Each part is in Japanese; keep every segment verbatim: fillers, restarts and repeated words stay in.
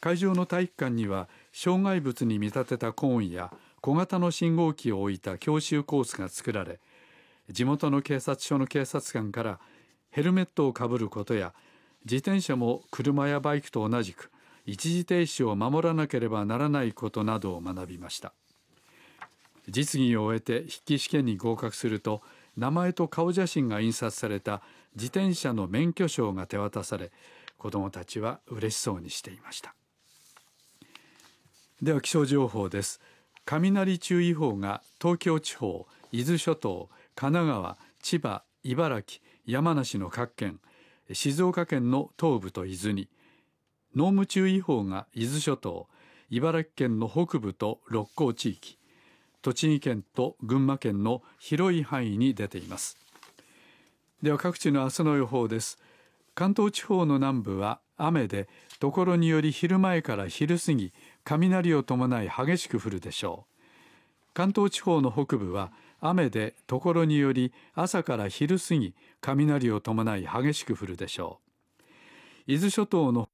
会場の体育館には障害物に見立てたコーンや小型の信号機を置いた教習コースが作られ、地元の警察署の警察官からヘルメットをかぶることや、自転車も車やバイクと同じく一時停止を守らなければならないことなどを学びました。実技を終えて筆記試験に合格すると、名前と顔写真が印刷された自転車の免許証が手渡され、子どもたちは嬉しそうにしていました。では気象情報です。雷注意報が東京地方、伊豆諸島、神奈川、千葉、茨城、山梨の各県、静岡県の東部と伊豆に、濃霧注意報が伊豆諸島、茨城県の北部と六甲地域、栃木県と群馬県の広い範囲に出ています。では各地の明日の予報です。関東地方の南部は雨で、ところにより昼前から昼過ぎ、雷を伴い激しく降るでしょう。関東地方の北部は雨で、ところにより朝から昼過ぎ、雷を伴い激しく降るでしょう。伊豆諸島の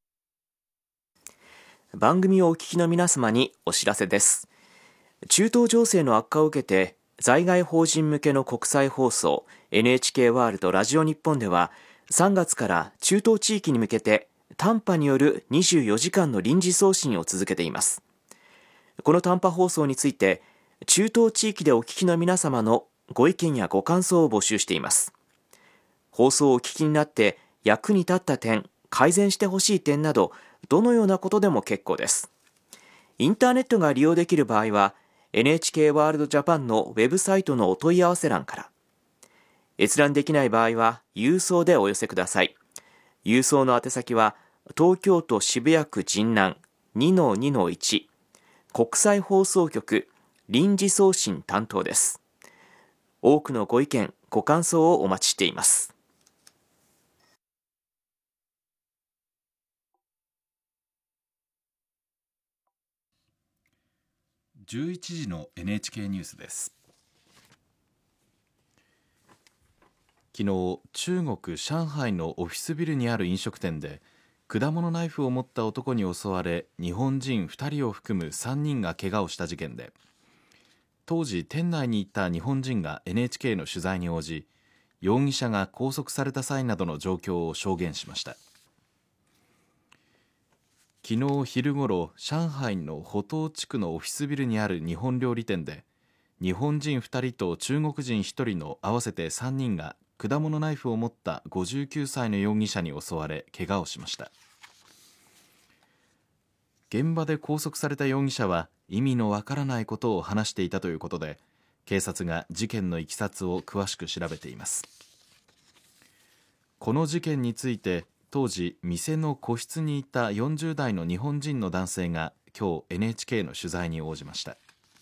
番組をお聞きの皆様にお知らせです。中東情勢の悪化を受けて、在外邦人向けの国際放送 エヌエイチケー ワールドラジオ日本では、さんがつから中東地域に向けて短波によるにじゅうよじかんの臨時送信を続けています。この短波放送について、中東地域でお聞きの皆様のご意見やご感想を募集しています。放送をお聞きになって役に立った点、改善してほしい点など、どのようなことでも結構です。インターネットが利用できる場合は、エヌエイチケー ワールドジャパンのウェブサイトのお問い合わせ欄から、閲覧できない場合は郵送でお寄せください。郵送の宛先は東京都渋谷区神南 にのにのいち 国際放送局臨時送信担当です。多くのご意見ご感想をお待ちしています。 じゅういちじの エヌエイチケー ニュースです。昨日、中国・上海のオフィスビルにある飲食店で果物ナイフを持った男に襲われ、日本人ふたりを含むさんにんが怪我をした事件で、当時店内にいた日本人が エヌエイチケー の取材に応じ、容疑者が拘束された際などの状況を証言しました。昨日昼ごろ、上海の浦東地区のオフィスビルにある日本料理店で、日本人ふたりと中国人ひとりの合わせてさんにんが果物ナイフを持ったごじゅうきゅうさいの容疑者に襲われ、怪我をしました。現場で拘束された容疑者は意味のわからないことを話していたということで、警察が事件のいきさつを詳しく調べています。この事件について、当時店の個室にいたよんじゅうだいの日本人の男性が今日 エヌエイチケー の取材に応じました。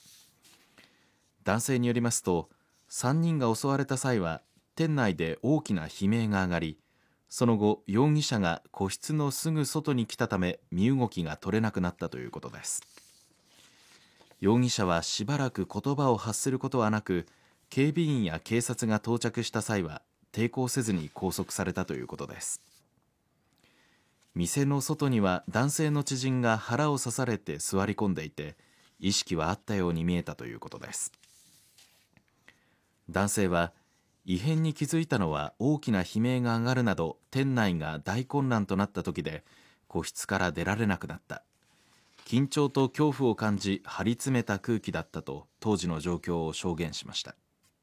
男性によりますと、さんにんが襲われた際は店内で大きな悲鳴が上がり、その後容疑者が個室のすぐ外に来たため身動きが取れなくなったということです。容疑者はしばらく言葉を発することはなく、警備員や警察が到着した際は抵抗せずに拘束されたということです。店の外には男性の知人が腹を刺されて座り込んでいて、意識はあったように見えたということです。男性は、異変に気づいたのは大きな悲鳴が上がるなど店内が大混乱となった時で、個室から出られなくなった。緊張と恐怖を感じ張り詰めた空気だったと当時の状況を証言しました。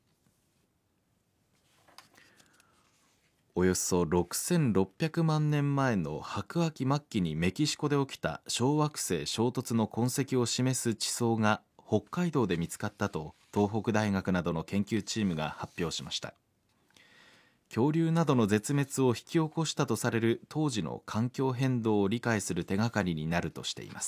およそろくせんろっぴゃくまんねんまえの白亜紀末期にメキシコで起きた小惑星衝突の痕跡を示す地層が北海道で見つかったと東北大学などの研究チームが発表しました。恐竜などの絶滅を引き起こしたとされる当時の環境変動を理解する手がかりになるとしています。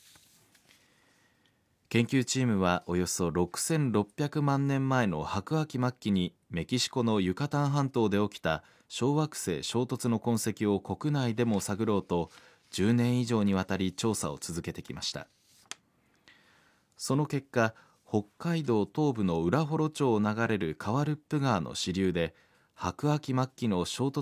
研究チームはおよそろくせんろっぴゃくまんねんまえの白亜紀末期にメキシコのユカタン半島で起きた小惑星衝突の痕跡を国内でも探ろうとじゅうねん以上にわたり調査を続けてきました。その結果、北海道東部の浦幌町を流れる川ルップ川の支流で白亜紀末期の衝突